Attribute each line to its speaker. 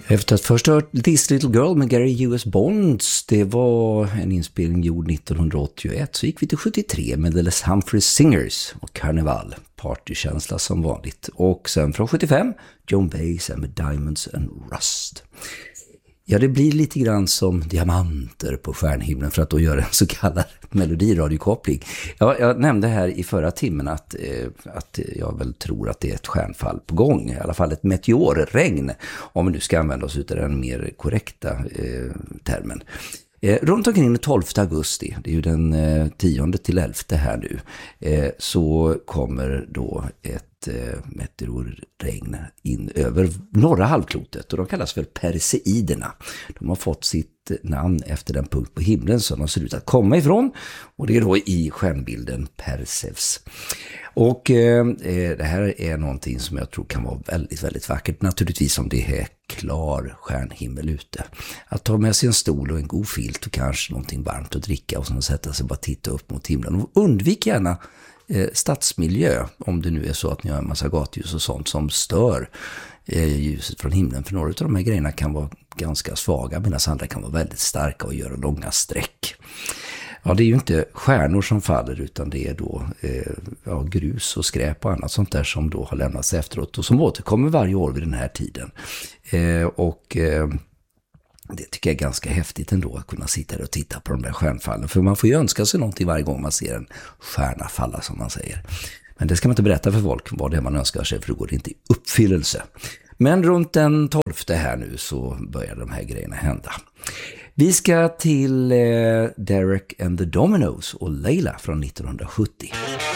Speaker 1: Efter att först ha hört This Little Girl med Gary U.S. Bonds, det var en inspelning gjord 1981, så gick vi till 73 med The Les Humphreys Singers och Carnival, partykänsla som vanligt. Och sen från 75, Joan Baez med Diamonds and Rust. Ja, det blir lite grann som diamanter på stjärnhimlen för att då göra en så kallad melodiradiokoppling. Jag nämnde här i förra timmen att jag väl tror att det är ett stjärnfall på gång. I alla fall ett meteorregn, om vi nu ska använda oss av den mer korrekta termen. Runt omkring den 12 augusti, det är ju den 10 till 11 här nu, så kommer då ett meteorregn in över norra halvklotet och de kallas för Perseiderna. De har fått sitt namn efter den punkt på himlen som de ser ut att komma ifrån, och det är då i stjärnbilden Perseus. Och det här är någonting som jag tror kan vara väldigt, väldigt vackert. Naturligtvis om det är klar stjärnhimmel ute. Att ta med sig en stol och en god filt och kanske någonting varmt att dricka och sen sätta sig och bara titta upp mot himlen. Och undvik gärna stadsmiljö om det nu är så att ni har en massa gatljus och sånt som stör ljuset från himlen. För några av de här grejerna kan vara ganska svaga medan andra kan vara väldigt starka och göra långa streck. Ja, det är ju inte stjärnor som faller utan det är då grus och skräp och annat sånt där som då har lämnats efteråt och som återkommer varje år vid den här tiden. Det tycker jag är ganska häftigt ändå att kunna sitta där och titta på de där stjärnfallen. För man får ju önska sig någonting varje gång man ser en stjärna falla som man säger. Men det ska man inte berätta för folk vad det är man önskar sig, för det går inte i uppfyllelse. Men runt den 12 här nu så börjar de här grejerna hända. Vi ska till Derek and the Dominos och Layla från 1970.